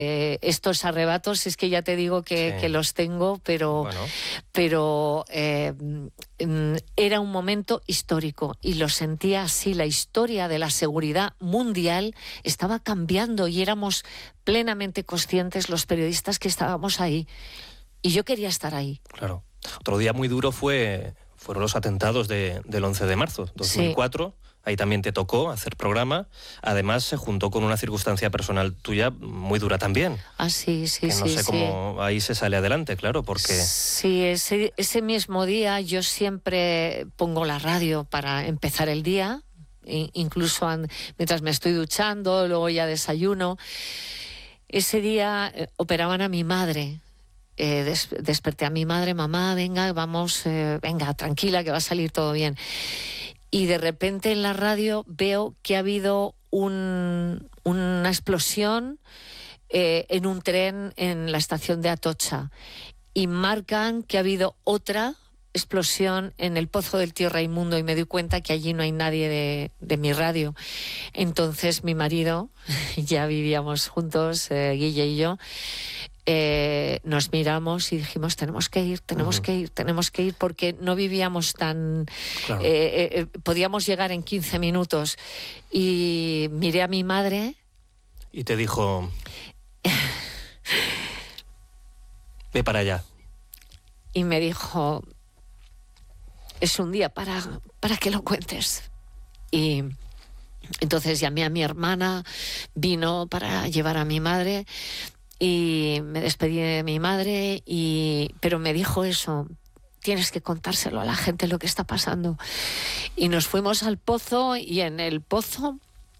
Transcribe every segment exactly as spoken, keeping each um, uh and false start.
Eh, estos arrebatos es que ya te digo que, sí. que los tengo, pero, Bueno. pero eh, mm, era un momento histórico y lo sentía así. La historia de la seguridad mundial estaba cambiando y éramos plenamente conscientes los periodistas que estábamos ahí. Y yo quería estar ahí. Claro. Otro día muy duro fue fueron los atentados de, del once de marzo, dos mil cuatro. Sí. Ahí también te tocó hacer programa. Además, se juntó con una circunstancia personal tuya muy dura también. Ah, sí, sí, que sí. no sé sí. cómo ahí se sale adelante, claro, porque... Sí, ese, ese mismo día yo siempre pongo la radio para empezar el día, incluso mientras me estoy duchando, luego ya desayuno. Ese día eh, operaban a mi madre. Eh, des, desperté a mi madre, mamá, venga, vamos, eh, venga, tranquila, que va a salir todo bien. Y de repente en la radio veo que ha habido un, una explosión eh, en un tren en la estación de Atocha. Y marcan que ha habido otra explosión en el Pozo del Tío Raimundo y me doy cuenta que allí no hay nadie de, de mi radio. Entonces mi marido, ya vivíamos juntos, eh, Guille y yo, Eh, nos miramos y dijimos tenemos que ir, tenemos uh-huh. que ir, tenemos que ir porque no vivíamos tan... Claro. Eh, eh, podíamos llegar en quince minutos y miré a mi madre y te dijo ve para allá y me dijo es un día para, para que lo cuentes. Y entonces llamé a mi hermana, vino para llevar a mi madre y me despedí de mi madre, y pero me dijo eso, tienes que contárselo a la gente lo que está pasando. Y nos fuimos al pozo y en el pozo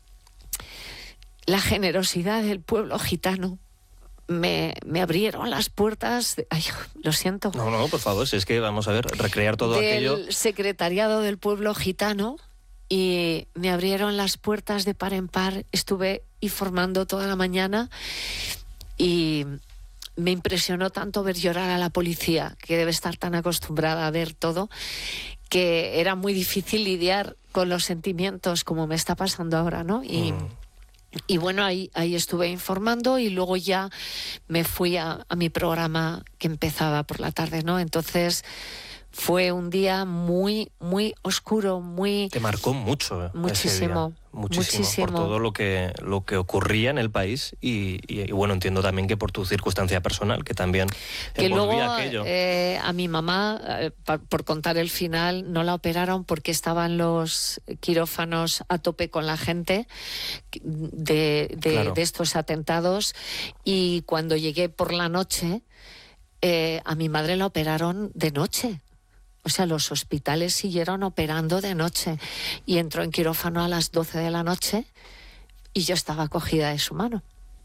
la generosidad del pueblo gitano. Me, me abrieron las puertas, de, ay, lo siento. No, no, por favor, si es que vamos a ver, recrear todo del aquello. Del secretariado del pueblo gitano y me abrieron las puertas de par en par, estuve informando toda la mañana. Y me impresionó tanto ver llorar a la policía, que debe estar tan acostumbrada a ver todo, que era muy difícil lidiar con los sentimientos como me está pasando ahora, ¿no? Y, mm. y bueno, ahí, ahí estuve informando y luego ya me fui a, a mi programa que empezaba por la tarde, ¿no? Entonces fue un día muy, muy oscuro, muy... Te marcó mucho. Muchísimo. Ese día. Muchísimo, Muchísimo, por todo lo que lo que ocurría en el país y, y, y bueno, entiendo también que por tu circunstancia personal, que también que luego aquello. Eh, a mi mamá, eh, por, por contar el final, no la operaron porque estaban los quirófanos a tope con la gente de, de, claro. de estos atentados, y cuando llegué por la noche, eh, a mi madre la operaron de noche. O sea, los hospitales siguieron operando de noche y entró en quirófano a las doce de la noche y yo estaba cogida de su mano.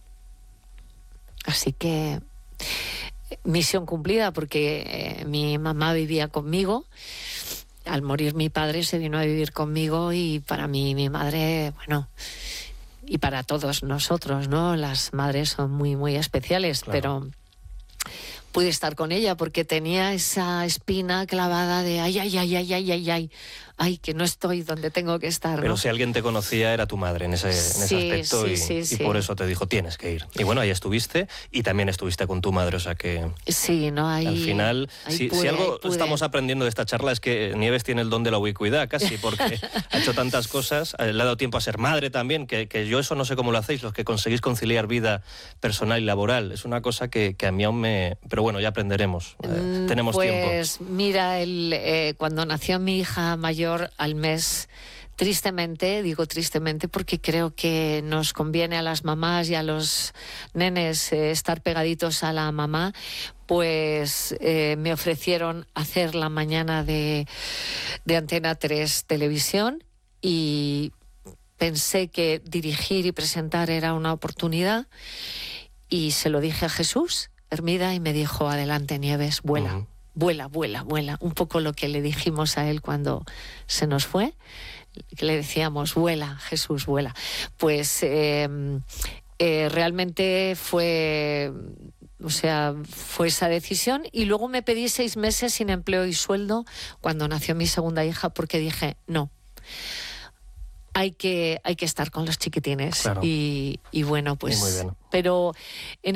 Así que misión cumplida, porque eh, mi mamá vivía conmigo. Al morir mi padre se vino a vivir conmigo y para mí mi madre, bueno, y para todos nosotros, ¿no? Las madres son muy, muy especiales, claro. Pero... pude estar con ella porque tenía esa espina clavada de ay, ay, ay, ay, ay, ay, ay, ay, que no estoy donde tengo que estar, ¿no? Pero si alguien te conocía era tu madre en ese, sí, en ese aspecto sí, y, sí, y sí. por eso te dijo tienes que ir. Y bueno, ahí estuviste y también estuviste con tu madre, o sea que... Sí, ¿no? Ahí, al final, si, pude, si algo pude. estamos aprendiendo de esta charla es que Nieves tiene el don de la ubicuidad casi, porque ha hecho tantas cosas, le ha dado tiempo a ser madre también, que, que yo eso no sé cómo lo hacéis, los que conseguís conciliar vida personal y laboral. Es una cosa que, que a mí aún me... Pero bueno, ya aprenderemos, eh, tenemos pues, tiempo. Pues mira, el, eh, cuando nació mi hija mayor al mes, tristemente, digo tristemente porque creo que nos conviene a las mamás y a los nenes eh, estar pegaditos a la mamá, pues eh, me ofrecieron hacer la mañana de, de Antena tres Televisión y pensé que dirigir y presentar era una oportunidad y se lo dije a Jesús Hermida y me dijo, adelante Nieves, vuela, uh-huh. vuela, vuela, vuela. Un poco lo que le dijimos a él cuando se nos fue, que le decíamos, vuela, Jesús, vuela. Pues eh, eh, realmente fue, o sea, fue esa decisión y luego me pedí seis meses sin empleo y sueldo cuando nació mi segunda hija porque dije, no. hay que, hay que estar con los chiquitines. Claro. Y, y bueno, pues... Y muy bien. Pero en